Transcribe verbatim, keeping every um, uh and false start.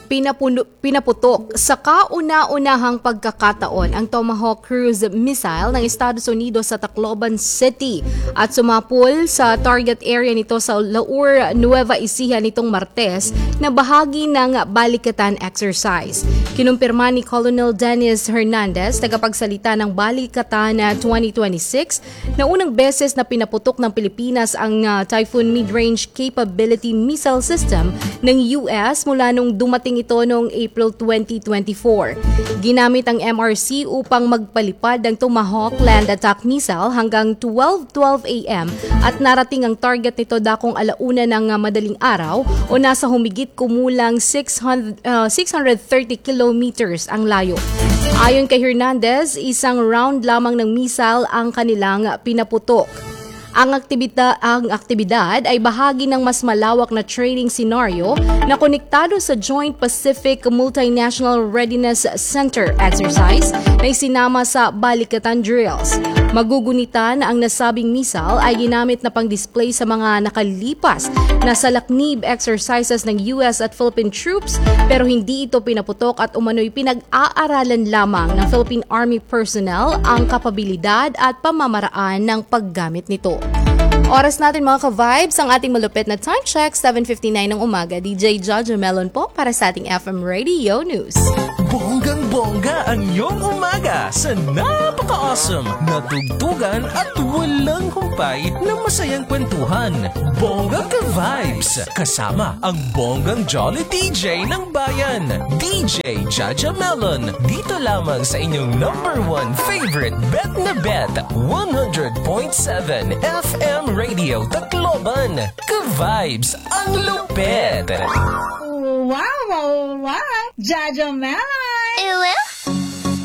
Pinapuno, pinaputok sa kauna-unahang pagkakataon ang Tomahawk cruise missile ng Estados Unidos sa Tacloban City at sumapul sa target area nito sa Laur, Nueva Ecija nitong Martes na bahagi ng balikatan exercise. Kinumpirma ni Colonel Dennis Hernandez, tagapagsalita ng Balikatan twenty twenty-six, na unang beses na pinaputok ng Pilipinas ang uh, Typhoon Mid-Range Capability Missile System ng U S mula nung dumating ito noong April twenty twenty-four. Ginamit ang M R C upang magpalipad ng Tomahawk land attack missile hanggang twelve twelve a m at narating ang target nito dakong alauna ng uh, madaling araw o nasa humigit kumulang six hundred, uh, six hundred thirty kilometers ang layo. Ayon kay Hernandez, isang round lamang ng missile ang kanilang pinaputok. Ang aktibidad, ang aktibidad ay bahagi ng mas malawak na training scenario na konektado sa Joint Pacific Multinational Readiness Center exercise na isinama sa balikatan drills. Magugunitan ang nasabing missile ay ginamit na pang-display sa mga nakalipas na salaknib exercises ng U S at Philippine troops pero hindi ito pinaputok at umano'y pinag-aaralan lamang ng Philippine Army personnel ang kapabilidad at pamamaraan ng paggamit nito. Oras natin mga ka-vibes, ang ating malupit na time check, seven fifty-nine ng umaga. D J Jojo Melon po para sa ating F M Radio News. Bonggang-bongga ang iyong umaga sa napaka-awesome na tugtugan at walang humpay na masayang kwentuhan. Bonggang ka-vibes, kasama ang bonggang jolly D J ng bayan, D J Jojo Melon. Dito lamang sa inyong number one favorite bet na bet, one hundred point seven F M Radio Tacloban. Ka-vibes ang lupet! Wow, wow, wow! Jojo Melon!